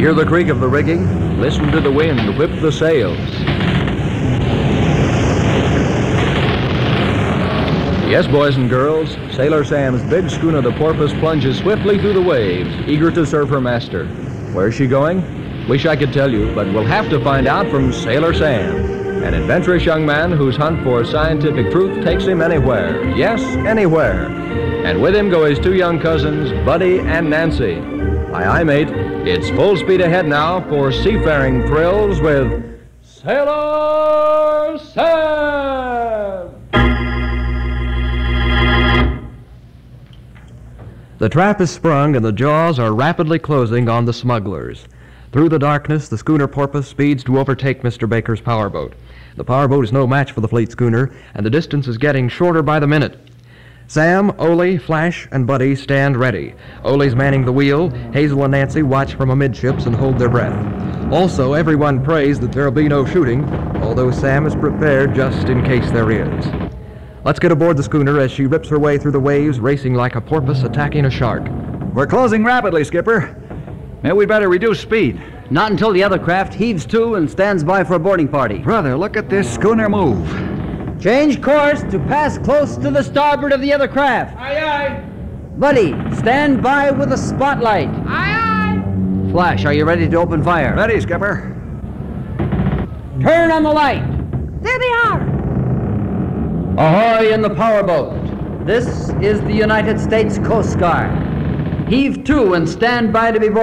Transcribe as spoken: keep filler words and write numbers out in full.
Hear the creak of the rigging. Listen to the wind whip the sails. Yes, boys and girls, Sailor Sam's big schooner, the Porpoise, plunges swiftly through the waves, eager to serve her master. Where's she going? Wish I could tell you, but we'll have to find out from Sailor Sam, an adventurous young man whose hunt for scientific truth takes him anywhere. Yes, anywhere. And with him go his two young cousins, Buddy and Nancy. Aye, aye, mate. It's full speed ahead now for seafaring thrills with Sailor Sam! The trap is sprung and the jaws are rapidly closing on the smugglers. Through the darkness, the schooner Porpoise speeds to overtake Mister Baker's powerboat. The powerboat is no match for the fleet schooner, and the distance is getting shorter by the minute. Sam, Ole, Flash, and Buddy stand ready. Ole's manning the wheel. Hazel and Nancy watch from amidships and hold their breath. Also, everyone prays that there'll be no shooting, although Sam is prepared just in case there is. Let's get aboard the schooner as she rips her way through the waves, racing like a porpoise attacking a shark. We're closing rapidly, Skipper. Maybe we'd better reduce speed. Not until the other craft heaves to and stands by for a boarding party. Brother, look at this schooner move. Change course to pass close to the starboard of the other craft. Aye, aye. Buddy, stand by with a spotlight. Aye, aye. Flash, are you ready to open fire? Ready, Skipper. Turn on the light. There they are. Ahoy in the powerboat. This is the United States Coast Guard. Heave to and stand by to be boarded.